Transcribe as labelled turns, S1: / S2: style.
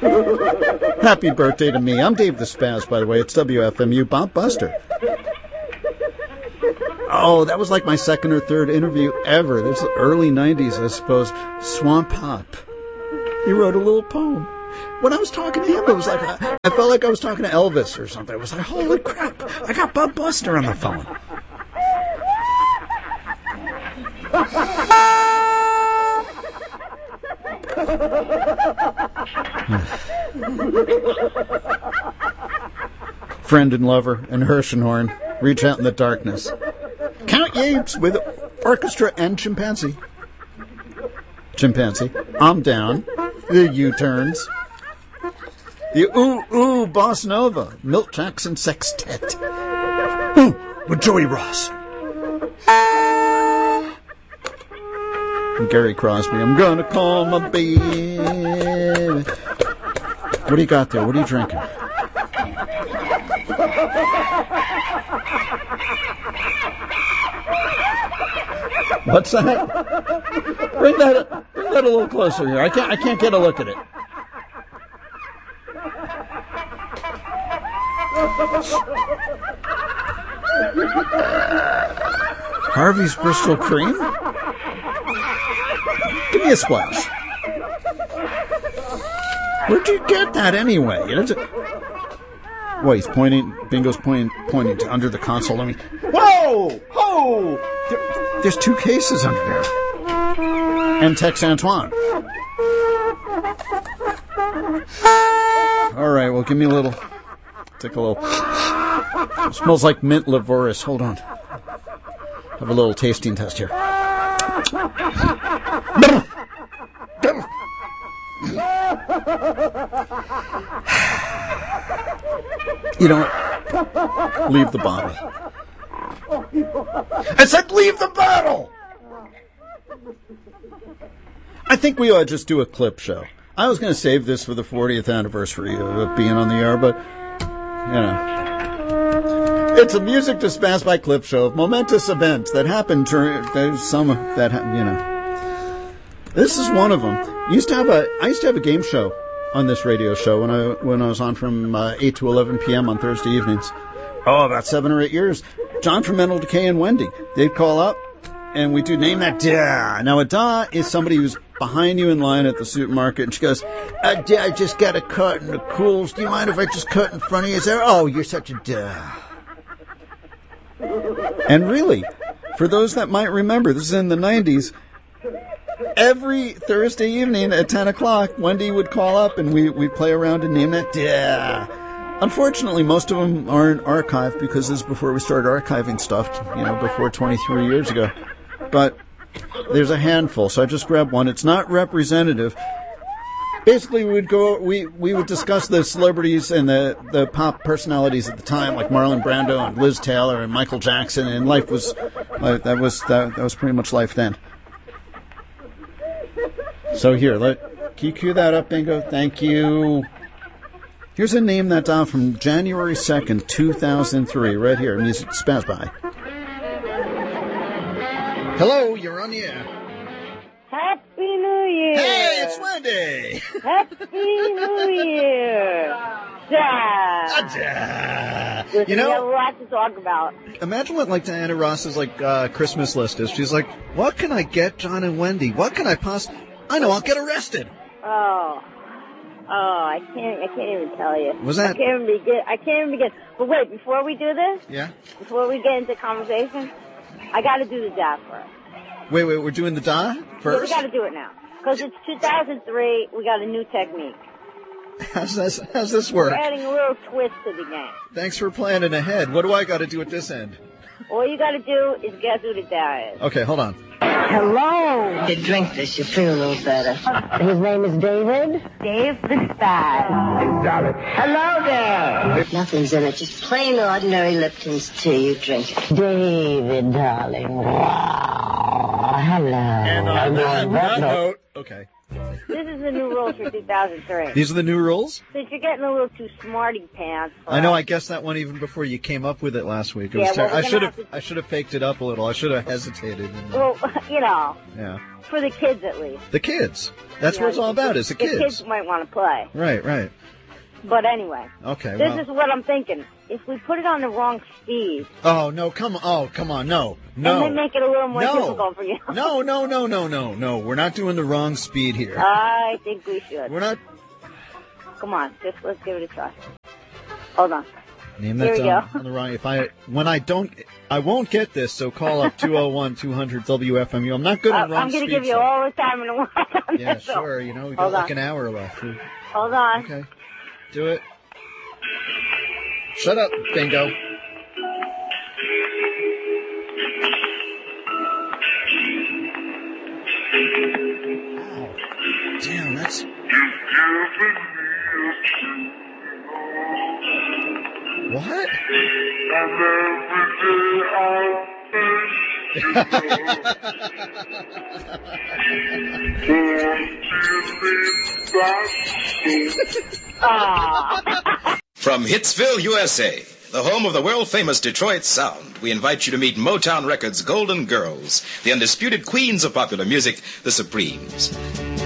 S1: Happy birthday to me. I'm Dave the Spaz, by the way. It's WFMU. Bob Buster. Oh, that was like my second or third interview ever. This is the early 90s, I suppose. Swamp Hop. He wrote a little poem. When I was talking to him, it was like, I felt like I was talking to Elvis or something. I was like, holy crap, I got Bob Buster on the phone. Friend and lover and Hirschenhorn reach out in the darkness. Count Yates with orchestra and chimpanzee. Chimpanzee. I'm down. The U-turns. The ooh bossa nova. Milt Jackson sextet. Ooh, with Joey Ross. And Gary Crosby. I'm gonna call my baby. What do you got there? What are you drinking? What's that? Bring that a little closer here. I can't get a look at it. Harvey's Bristol Cream? Give me a splash. Where'd you get that anyway? Well, he's pointing. Bingo's pointing to under the console. Let me. Whoa! Oh! There's two cases under there. And Tex Antoine. All right. Well, give me a little. Take a little. It smells like mint Livoris. Hold on. Have a little tasting test here. You know what? Leave the bottle. I said leave the bottle! I think we ought to just do a clip show. I was going to save this for the 40th anniversary of being on the air, but, you know. It's a Music to Spaz by Clip show of momentous events that happened during, there's some that, you know. This is one of them. I used to have a game show on this radio show when I was on from 8 to 11 p.m. on Thursday evenings. Oh, about 7 or 8 years. John from Mental Decay and Wendy. They'd call up, and we do Name That Da. Now, a da is somebody who's behind you in line at the supermarket, and she goes, I just got a carton of Cools. Do you mind if I just cut in front of you? Is there? Oh, you're such a da. And really, for those that might remember, this is in the 90s, every Thursday evening at 10 o'clock, Wendy would call up and we'd play around and Name That Da. Unfortunately, most of them aren't archived because this is before we started archiving stuff, you know, before 23 years ago. But there's a handful, so I just grabbed one. It's not representative. Basically, we would discuss the celebrities and the pop personalities at the time, like Marlon Brando and Liz Taylor and Michael Jackson, and life was that was pretty much life then. So here, can you cue that up, Bingo? Thank you. Here's a Name That Da from January 2nd, 2003, right here, Music Spaz by. Hello, you're on the air.
S2: Happy New Year!
S1: Hey, it's Wendy!
S2: Happy New Year! Da!
S1: You know,
S2: we have a lot to talk about.
S1: Imagine what like Diana Ross's Christmas list is. She's like, what can I get John and Wendy? What can I possibly... I know, I'll get arrested.
S2: Oh, I can't even tell you.
S1: Was that?
S2: I can't even begin. But wait, before we do this,
S1: yeah,
S2: before we get into conversation, I got to do the da first.
S1: Wait, we're doing the da first?
S2: Yeah, we got to do it now because it's 2003. We got a new technique.
S1: How's this work?
S2: We're adding a little twist to the game.
S1: Thanks for planning ahead. What do I got to do at this end?
S2: All you got to do is guess who the da is.
S1: Okay, hold on.
S2: Hello.
S3: You drink this, you feel a little better.
S2: His name is David. Dave the Spaz. Hello there.
S3: Nothing's in it, just plain ordinary Lipton's tea. You drink it.
S2: David, darling. Wow. Hello.
S1: And on that note, okay.
S2: This is the new rules for 2003.
S4: These are the new rules?
S2: Since you're getting a little too smarty pants.
S4: I know, I guessed that one even before you came up with it last week. It
S2: Yeah,
S4: was
S2: well,
S4: I should have faked it up a little. I should have hesitated.
S2: Well, you know.
S4: Yeah.
S2: For the kids, at least.
S4: The kids. That's what it's all about, is the kids.
S2: The kids might want to play.
S4: Right.
S2: But anyway.
S4: Okay,
S2: This is what I'm thinking. If we put it on the wrong speed.
S4: Oh, no, come on, no.
S2: And then make it a little more difficult for you.
S4: No. We're not doing the wrong speed here.
S2: I think we should.
S4: We're not.
S2: Come on, let's give it a try. Hold on.
S4: Name that down on the wrong. I won't get this. So call up 201-200-WFMU. I'm not good at wrong
S2: I'm going to
S4: speed,
S2: give you all the time in the world.
S4: Yeah, sure. You know, we got like an hour left.
S2: Hold on.
S4: Okay, do it. Shut up, Bingo. Oh, damn, that's. What?
S5: From Hitsville, USA, the home of the world-famous Detroit Sound, we invite you to meet Motown Records' Golden Girls, the undisputed queens of popular music, the Supremes.